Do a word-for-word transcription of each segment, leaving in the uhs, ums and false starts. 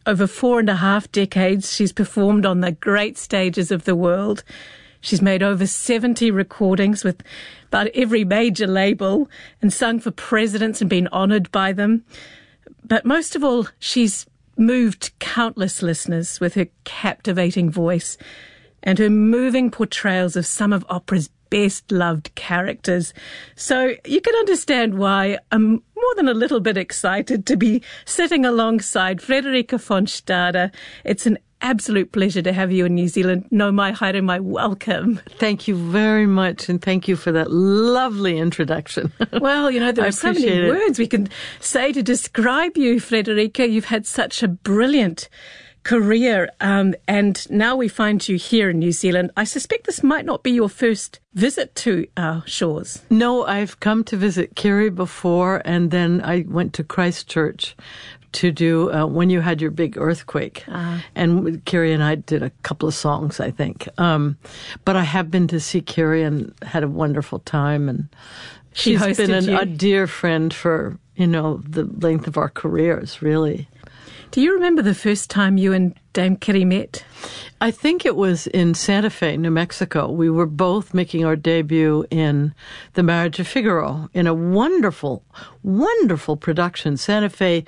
over four and a half decades, she's performed on the great stages of the world. She's made over seventy recordings with about every major label and sung for presidents and been honoured by them. But most of all, she's moved countless listeners with her captivating voice and her moving portrayals of some of opera's best-loved characters. So you can understand why I'm more than a little bit excited to be sitting alongside Frederika von Stade. It's an absolute pleasure to have you in New Zealand. No, mai haere mai, welcome. Thank you very much, and thank you for that lovely introduction. Well, you know, there I are so many appreciate it. words we can say to describe you, Frederika. You've had such a brilliant career, um, and now we find you here in New Zealand. I suspect this might not be your first visit to our shores. No, I've come to visit Kiri before, and then I went to Christchurch to do uh, when you had your big earthquake. Uh, and Kiri and I did a couple of songs, I think. Um, but I have been to see Kiri and had a wonderful time. And she she's been an, you. a dear friend for, you know, the length of our careers, really. Do you remember the first time you and Dame Kiri met? I think it was in Santa Fe, New Mexico. We were both making our debut in The Marriage of Figaro in a wonderful, wonderful production. Santa Fe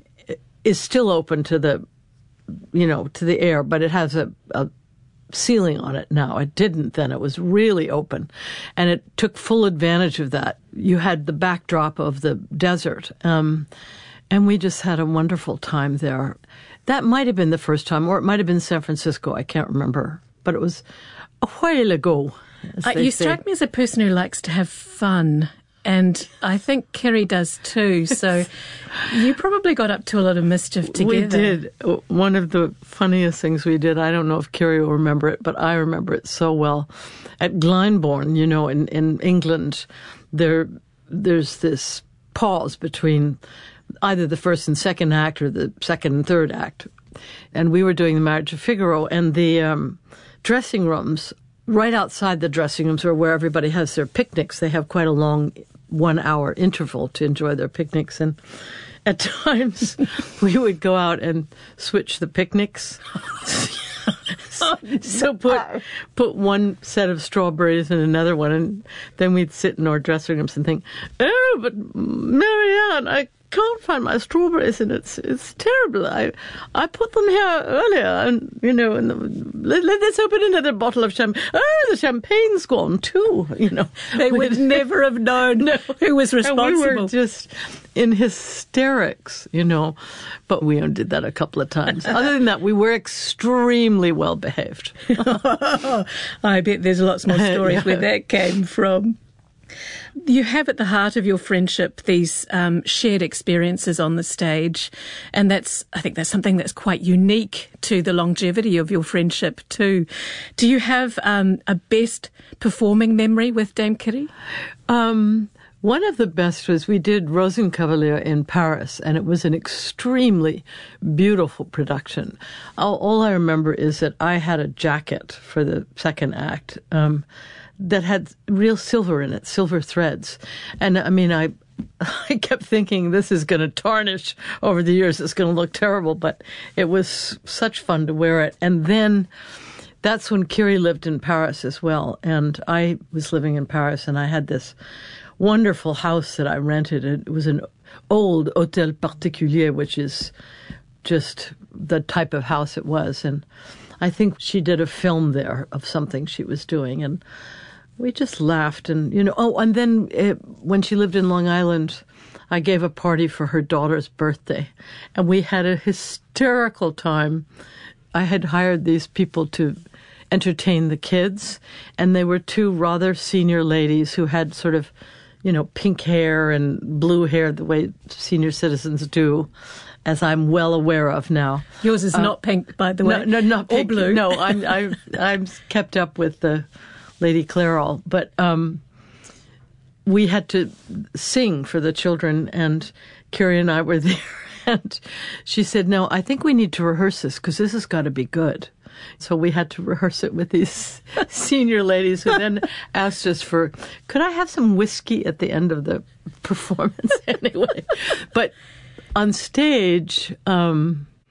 is still open to the, you know, to the air, but it has a, a ceiling on it now. It didn't then. It was really open. And it took full advantage of that. You had the backdrop of the desert. Um, and we just had a wonderful time there. That might have been the first time, or it might have been San Francisco. I can't remember. But it was a while ago. Uh, you say. Strike me as a person who likes to have fun. And I think Kiri does too. So you probably got up to a lot of mischief together. We did. One of the funniest things we did, I don't know if Kiri will remember it, but I remember it so well. At Glyndebourne, you know, in, in England, there there's this pause between either the first and second act or the second and third act. And we were doing The Marriage of Figaro, and the um, dressing rooms, right outside the dressing rooms are where everybody has their picnics. They have quite a long one-hour interval to enjoy their picnics. And at times, we would go out and switch the picnics. so, so put put one set of strawberries in another one, and then we'd sit in our dressing rooms and think, oh, but Marianne, I can't find my strawberries, and it's it's terrible. I I put them here earlier, and you know, and the, let, let's open another bottle of champagne. Oh, the champagne's gone too. You know, they would never have known no. who was responsible. And we were just in hysterics, you know. But we only did that a couple of times. Other than that, we were extremely well behaved. I bet there's lots more stories yeah. where that came from. You have at the heart of your friendship these um, shared experiences on the stage, and that's I think that's something that's quite unique to the longevity of your friendship too. Do you have um, a best performing memory with Dame Kiri? Um, one of the best was we did Rosenkavalier in Paris, and it was an extremely beautiful production. All, all I remember is that I had a jacket for the second act. Um, that had real silver in it, silver threads. And, I mean, I I kept thinking this is going to tarnish over the years. It's going to look terrible, but it was such fun to wear it. And then that's when Kiri lived in Paris as well. And I was living in Paris, and I had this wonderful house that I rented. It was an old hôtel particulier, which is just the type of house it was. And I think she did a film there of something she was doing, and we just laughed. And, you know, oh, and then it, when she lived in Long Island, I gave a party for her daughter's birthday, and we had a hysterical time. I had hired these people to entertain the kids, and they were two rather senior ladies who had sort of, you know, pink hair and blue hair the way senior citizens do, as I'm well aware of now. Yours is uh, not pink, by the way. No, no not pink. Or blue. No, I'm, I'm, I'm kept up with the Lady Clairol. But um, we had to sing for the children, and Kiri and I were there. And she said, no, I think we need to rehearse this because this has got to be good. So we had to rehearse it with these senior ladies who then asked us for, could I have some whiskey at the end of the performance anyway? But on stage, um,